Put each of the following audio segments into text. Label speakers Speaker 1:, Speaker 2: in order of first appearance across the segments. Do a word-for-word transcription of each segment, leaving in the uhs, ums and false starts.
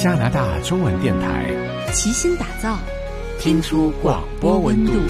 Speaker 1: 加拿大中文电台，
Speaker 2: 齐心打造，听出广播温度。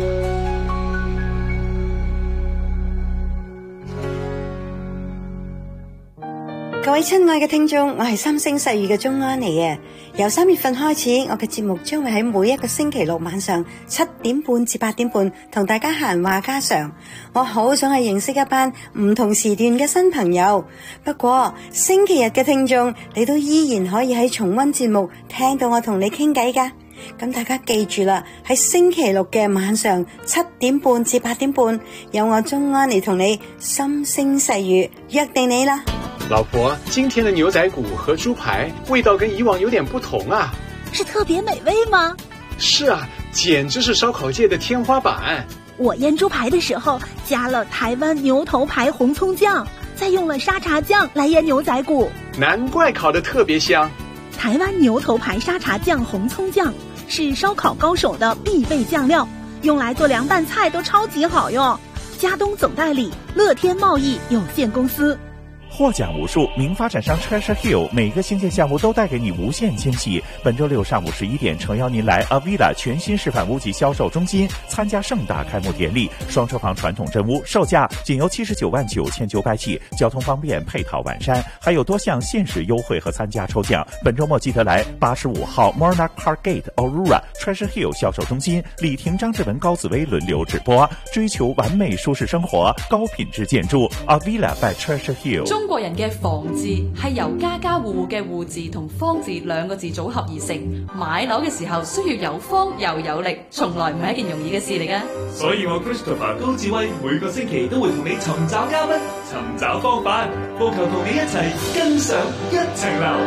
Speaker 3: 各位親愛嘅聽眾，我係三星細語嘅鍾安妮嘅。由三月份開始，我嘅節目將會喺每一個星期六晚上七點半至八點半同大家閒話家常。我好想去認識一班唔同時段嘅新朋友。不過星期日嘅聽眾，你都依然可以喺重溫節目聽到我同你傾偈㗎。咁大家記住啦，喺星期六嘅晚上七點半至八點半，有我鍾安妮同你心聲細語，約定你啦。
Speaker 4: 老婆，今天的牛仔骨和豬排味道跟以往有點不同啊。
Speaker 5: 是特別美味嗎？
Speaker 4: 是啊，簡直是燒烤界的天花板。
Speaker 5: 我醃豬排的時候加了台灣牛頭牌紅蔥醬，再用了沙茶醬來醃牛仔骨，
Speaker 4: 難怪烤得特別香。
Speaker 5: 台灣牛頭牌沙茶醬紅蔥醬是燒烤高手的必備醬料，用來做涼拌菜都超級好用。嘉東總代理樂天貿易有限公司。
Speaker 6: 獲獎無數，名發展商 Treasure Hill 每個新建項目都帶給你無限驚喜。本周六上午十一點，誠邀您來 Avila 全新示範屋及銷售中心參加盛大開幕典禮。雙車房傳統鎮屋售價僅由七十九萬九千九百起，交通方便，配套完善，還有多項限時優惠和參加抽獎。本周末記得來八十五號 Monarch Park Gate Aurora Treasure Hill 銷售中心，李婷、張志文、高紫薇輪流直播，追求完美舒適生活，高品質建築 Avila by Treasure Hill。
Speaker 7: 中國人嘅房字係由家家戶戶嘅戶字同方字兩個字組合而成，買樓嘅時候需要有方又有力，從來唔係一件容易嘅事嚟嘅。
Speaker 8: 所以我 Christopher 高智慧每個星期都會同你尋找嘉賓，尋找方法，務求同你一齊跟上一層樓。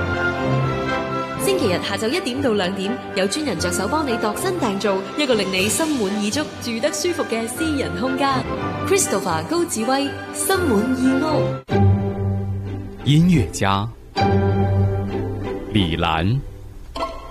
Speaker 2: 星期日下晝一點到兩點，有專人着手幫你度身訂造一個令你心滿意足、住得舒服嘅私人空間。Christopher 高智慧，心滿意屋。
Speaker 1: 音樂家李蘭。